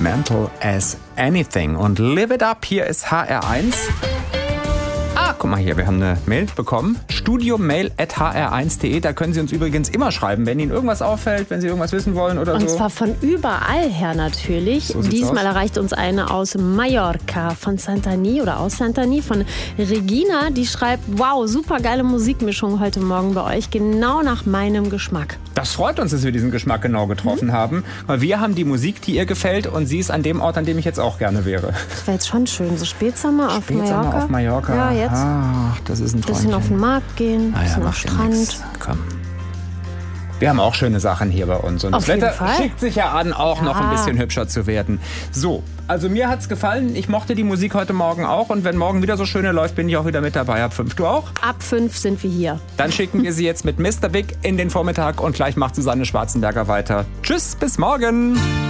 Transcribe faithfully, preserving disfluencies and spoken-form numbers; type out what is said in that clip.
Mental as Anything. Und Live It Up, hier ist H R eins. Ah, guck mal hier, wir haben eine Mail bekommen. studiomail at h r eins punkt d e. Da können Sie uns übrigens immer schreiben, wenn Ihnen irgendwas auffällt, wenn Sie irgendwas wissen wollen oder Und so. Und zwar von überall her natürlich. So Diesmal aus. erreicht uns eine aus Mallorca, von Santani oder aus Santani, von Regina. Die schreibt, wow, super geile Musikmischung heute Morgen bei euch. Genau nach meinem Geschmack. Das freut uns, dass wir diesen Geschmack genau getroffen mhm. haben. Weil wir haben die Musik, die ihr gefällt, und sie ist an dem Ort, an dem ich jetzt auch gerne wäre. Das wäre jetzt schon schön. So Spätsommer auf Spätsommer Mallorca. auf Mallorca. Ja, jetzt. Ach, das ist ein Träumchen. Bisschen auf den Markt gehen, ah, ja, bisschen auf den Strand. Nix. Komm. Wir haben auch schöne Sachen hier bei uns. Und auf das Wetter jeden Fall. schickt sich ja an, auch ja. noch ein bisschen hübscher zu werden. So, also mir hat's gefallen. Ich mochte die Musik heute Morgen auch. Und wenn morgen wieder so schöne läuft, bin ich auch wieder mit dabei. Ab fünf. Du auch? Ab fünf sind wir hier. Dann schicken wir sie jetzt mit Mister Big in den Vormittag. Und gleich macht Susanne Schwarzenberger weiter. Tschüss, bis morgen.